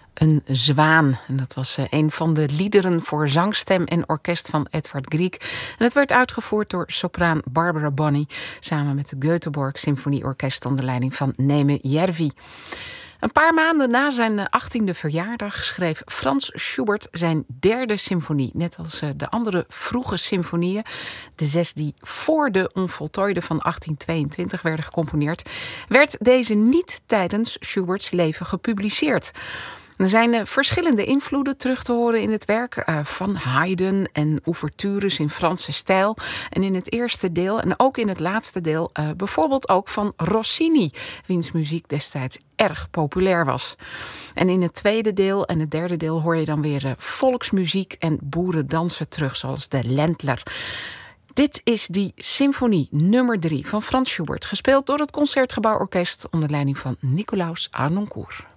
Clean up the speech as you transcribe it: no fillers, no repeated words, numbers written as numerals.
Een zwaan. En dat was een van de liederen voor zangstem en orkest van Edvard Grieg. En het werd uitgevoerd door sopraan Barbara Bonney samen met de Göteborg Symfonieorkest onder leiding van Neeme Järvi. Een paar maanden na zijn 18e verjaardag schreef Franz Schubert zijn derde symfonie. Net als de andere vroege symfonieën, de 6 die voor de onvoltooide van 1822 werden gecomponeerd, werd deze niet tijdens Schuberts leven gepubliceerd. Er zijn verschillende invloeden terug te horen in het werk. Van Haydn en ouvertures in Franse stijl. En in het eerste deel en ook in het laatste deel bijvoorbeeld ook van Rossini, wiens muziek destijds erg populair was. En in het tweede deel en het derde deel hoor je dan weer volksmuziek en boerendansen terug, zoals de Ländler. Dit is die symfonie nummer 3 van Franz Schubert, gespeeld door het Concertgebouworkest onder leiding van Nicolaus Harnoncourt.